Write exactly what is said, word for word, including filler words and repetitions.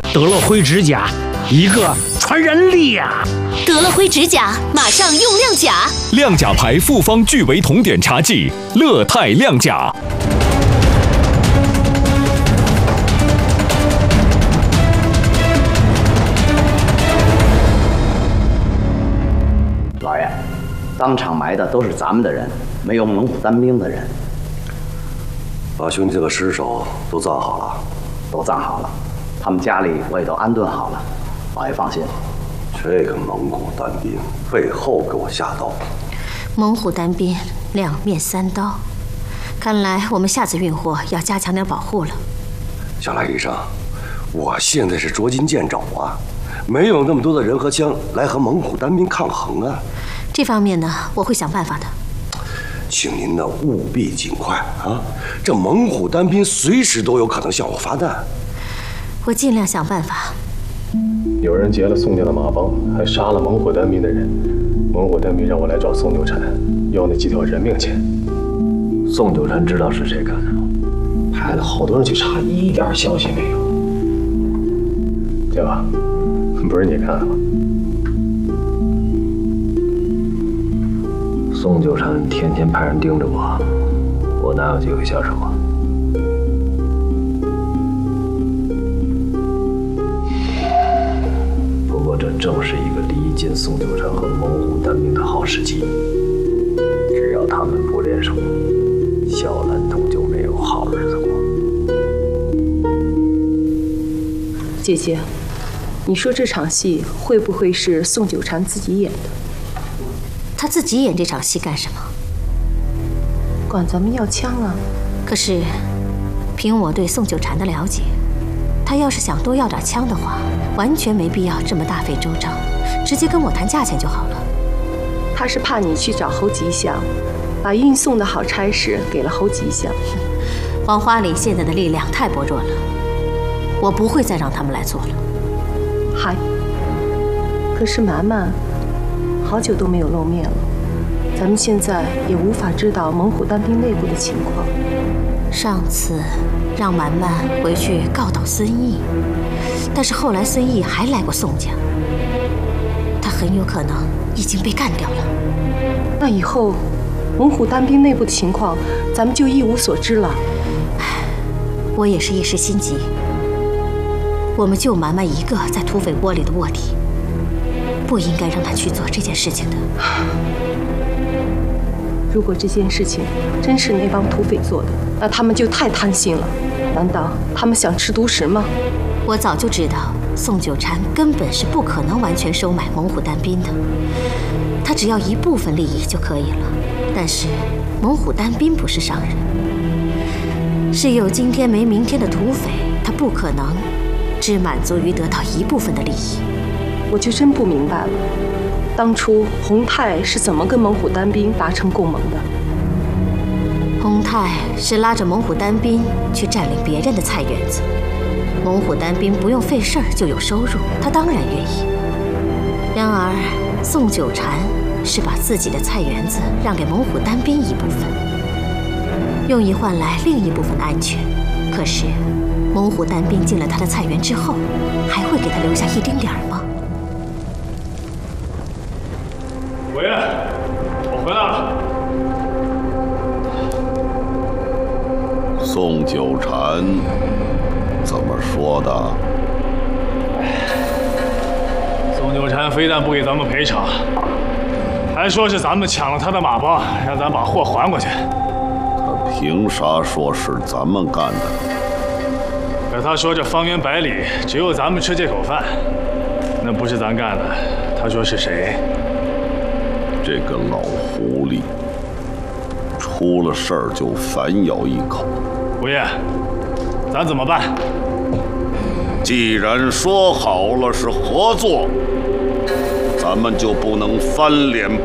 得了灰指甲，一个传染力呀！ 得了灰指甲，马上用亮甲。 亮甲牌复方聚维酮碘茶剂，乐泰亮甲。 老爷，当场埋的都是咱们的人，没有猛虎单兵的人。 把兄弟这个尸首都葬好了， 都葬好了，他们家里我也都安顿好了，老爷放心。 这个猛虎单兵背后给我下刀。 猛虎单兵两面三刀，看来我们下次运货要加强点保护了。 小赖医生，我现在是捉襟见肘啊，没有那么多的人和枪来和猛虎单兵抗衡啊。 这方面呢，我会想办法的。 请您呢务必尽快啊！这猛虎单兵随时都有可能向我发难。 我尽量想办法。 有人劫了宋家的马帮，还杀了猛虎单兵的人。猛虎单兵让我来找宋九禅，要那几条人命钱。 宋九禅知道是谁干的吗？ 派了好多人去查，一点消息没有。这吧，不是你干的吧？ 宋九禅天天派人盯着我，我哪有机会下手啊？不过这正是一个离间宋九禅和猛虎单兵的好时机。只要他们不联手，小蓝洞就没有好日子过。 姐姐，你说这场戏会不会是宋九禅自己演的？ 他自己演这场戏干什么？ 管咱们要枪啊！ 可是，凭我对宋九禅的了解，他要是想多要点枪的话，完全没必要这么大费周章，直接跟我谈价钱就好了。 他是怕你去找侯吉祥，把运送的好差事给了侯吉祥。 黄花里现在的力量太薄弱了，我不会再让他们来做了。 嗨，可是蛮蛮好久都没有露面了，咱们现在也无法知道猛虎单兵内部的情况。 上次让蛮蛮回去告倒孙毅，但是后来孙毅还来过宋家，他很有可能已经被干掉了。 那以后猛虎单兵内部的情况，咱们就一无所知了。 我也是一时心急，我们就蛮蛮一个在土匪窝里的卧底，不应该让他去做这件事情的。 如果这件事情真是那帮土匪做的，那他们就太贪心了。难道他们想吃独食吗？ 我早就知道宋九禅根本是不可能完全收买猛虎单兵的，他只要一部分利益就可以了。但是猛虎单兵不是商人，是有今天没明天的土匪，他不可能只满足于得到一部分的利益。 我就真不明白了，当初洪泰是怎么跟猛虎单兵达成共盟的？ 洪泰是拉着猛虎单兵去占领别人的菜园子，猛虎单兵不用费事儿就有收入，他当然愿意。然而宋九禅是把自己的菜园子让给猛虎单兵一部分，用以换来另一部分的安全。可是猛虎单兵进了他的菜园之后，还会给他留下一丁点儿吗？ 委员，我回来了。 宋九禅怎么说的？ 宋九禅非但不给咱们赔偿，还说是咱们抢了他的马帮，让咱把货还过去。 他凭啥说是咱们干的？ 可他说这方圆百里只有咱们吃这口饭，那不是咱干的。他说是谁？ 这个老狐狸，出了事儿就反咬一口。 吴爷，咱怎么办？ 既然说好了是合作，咱们就不能翻脸